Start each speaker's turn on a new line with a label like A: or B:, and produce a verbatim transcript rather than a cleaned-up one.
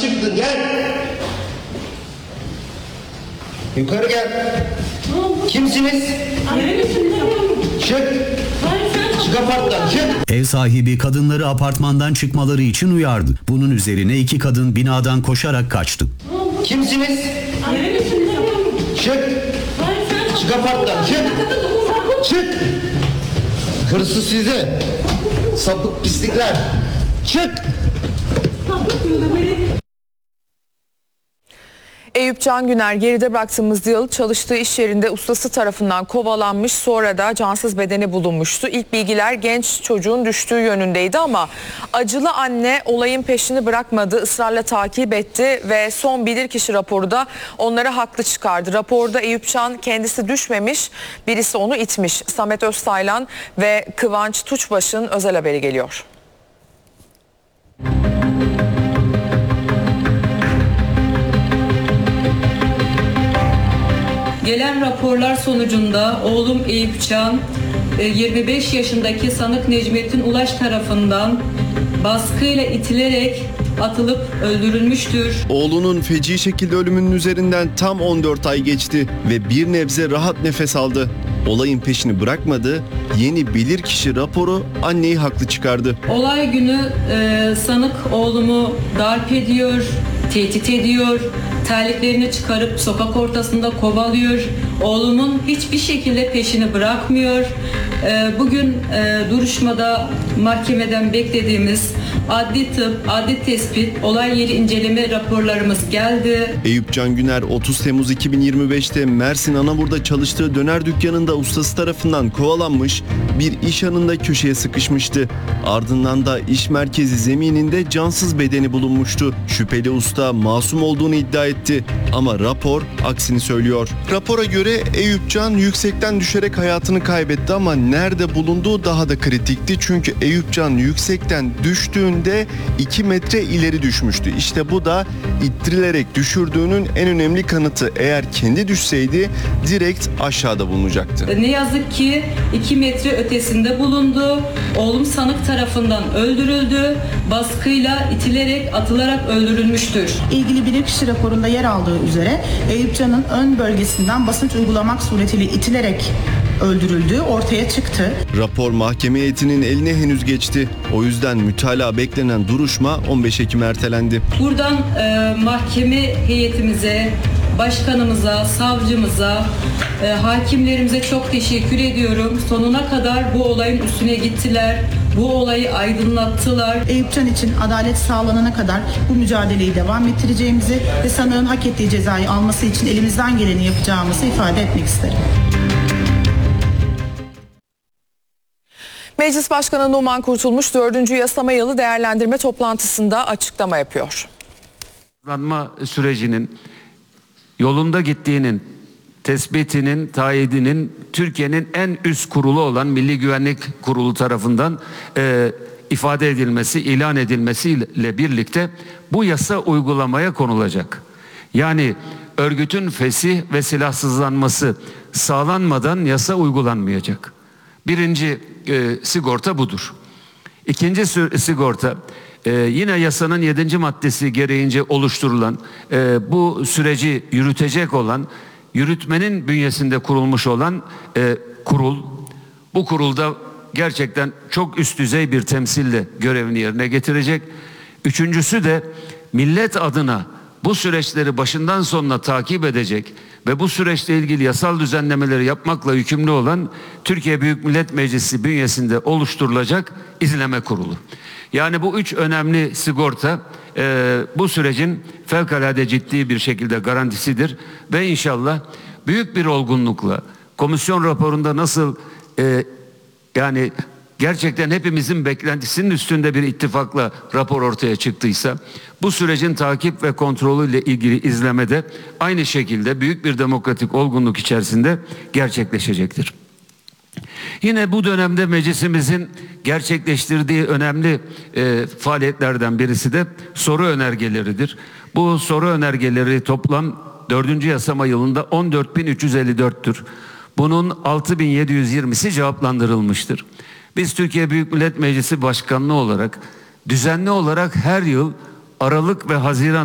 A: çıktın? Gel. Yukarı gel. Kimsiniz? Çık. Çık aparttan, çık.
B: Ev sahibi kadınları apartmandan çıkmaları için uyardı. Bunun üzerine iki kadın binadan koşarak kaçtı.
A: Kimsiniz? Çık. Çık aparttan, çık. Çık. Hırsız size. Sapık pislikler. Çık.
C: Eyüp Can Güner geride bıraktığımız yıl çalıştığı iş yerinde ustası tarafından kovalanmış, sonra da cansız bedeni bulunmuştu. İlk bilgiler genç çocuğun düştüğü yönündeydi ama acılı anne olayın peşini bırakmadı, ısrarla takip etti ve son bilirkişi raporu da onları haklı çıkardı. Raporda Eyüp Can kendisi düşmemiş, birisi onu itmiş. Samet Öztaylan ve Kıvanç Tuçbaş'ın özel haberi geliyor.
D: Gelen raporlar sonucunda oğlum Eyüp Can, yirmi beş yaşındaki sanık Necmettin Ulaş tarafından baskıyla itilerek atılıp öldürülmüştür.
E: Oğlunun feci şekilde ölümünün üzerinden tam on dört ay geçti ve bir nebze rahat nefes aldı. Olayın peşini bırakmadı, yeni bilirkişi raporu anneyi haklı çıkardı.
D: Olay günü e, sanık oğlumu darp ediyor, tehdit ediyor, terliklerini çıkarıp sokak ortasında kovalıyor. Oğlumun hiçbir şekilde peşini bırakmıyor. E, bugün e, duruşmada mahkemeden beklediğimiz adli tıp, adli tespit, olay yeri inceleme raporlarımız geldi.
E: Eyüp Can Güner otuz Temmuz iki bin yirmi beş'te Mersin Anabur'da çalıştığı döner dükkanında ustası tarafından kovalanmış, bir iş yanında köşeye sıkışmıştı. Ardından da iş merkezi zemininde cansız bedeni bulunmuştu. Şüpheli usta masum olduğunu iddia etti ama rapor aksini söylüyor. Rapora göre Eyüp Can yüksekten düşerek hayatını kaybetti ama nerede bulunduğu daha da kritikti. Çünkü Eyüp Can yüksekten düştüğünde iki metre ileri düşmüştü. İşte bu da ittirilerek düşürdüğünün en önemli kanıtı. Eğer kendi düşseydi direkt aşağıda bulunacaktı.
D: Ne yazık ki iki metre ötesinde bulundu. Oğlum sanık tarafından öldürüldü. Baskıyla itilerek, atılarak öldürülmüştür.
F: İlgili bilirkişi raporunda yer aldığı üzere Eyüp Can'ın ön bölgesinden basınç uygulamak suretiyle itilerek öldürüldüğü ortaya çıktı.
E: Rapor mahkeme heyetinin eline henüz geçti. O yüzden mütalaa beklenen duruşma on beş Ekim'e ertelendi.
D: Buradan e, mahkeme heyetimize, başkanımıza, savcımıza, e, hakimlerimize çok teşekkür ediyorum. Sonuna kadar bu olayın üstüne gittiler. Bu olayı aydınlattılar.
F: Eyüp Can için adalet sağlanana kadar bu mücadeleyi devam ettireceğimizi ve sanığın hak ettiği cezayı alması için elimizden geleni yapacağımızı ifade etmek isterim.
C: Meclis Başkanı Numan Kurtulmuş dördüncü yasama yılı değerlendirme toplantısında açıklama yapıyor.
G: Lanma sürecinin yolunda gittiğinin tespitinin, tayidinin Türkiye'nin en üst kurulu olan Milli Güvenlik Kurulu tarafından e, ifade edilmesi, ilan edilmesiyle birlikte bu yasa uygulamaya konulacak. Yani örgütün fesih ve silahsızlanması sağlanmadan yasa uygulanmayacak. Birinci e, sigorta budur. İkinci sigorta e, yine yasanın yedinci maddesi gereğince oluşturulan e, bu süreci yürütecek olan, yürütmenin bünyesinde kurulmuş olan e, kurul. Bu kurulda gerçekten çok üst düzey bir temsille görevini yerine getirecek. Üçüncüsü de millet adına bu süreçleri başından sonuna takip edecek ve bu süreçle ilgili yasal düzenlemeleri yapmakla yükümlü olan Türkiye Büyük Millet Meclisi bünyesinde oluşturulacak izleme kurulu. Yani bu üç önemli sigorta e, bu sürecin fevkalade ciddi bir şekilde garantisidir ve inşallah büyük bir olgunlukla komisyon raporunda nasıl e, yani gerçekten hepimizin beklentisinin üstünde bir ittifakla rapor ortaya çıktıysa bu sürecin takip ve kontrolüyle ilgili izlemede aynı şekilde büyük bir demokratik olgunluk içerisinde gerçekleşecektir. Yine bu dönemde meclisimizin gerçekleştirdiği önemli e, faaliyetlerden birisi de soru önergeleridir. Bu soru önergeleri toplam dördüncü yasama yılında on dört bin üç yüz elli dört'tür. Bunun altı bin yedi yüz yirmi'si cevaplandırılmıştır. Biz Türkiye Büyük Millet Meclisi Başkanlığı olarak düzenli olarak her yıl Aralık ve Haziran